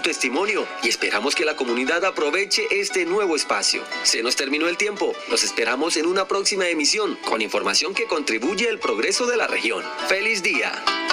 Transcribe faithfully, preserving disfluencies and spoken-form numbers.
testimonio y esperamos que la comunidad aproveche este nuevo espacio. Se nos terminó el tiempo. Los esperamos en una próxima emisión con información que contribuye al progreso de la región. ¡Feliz día!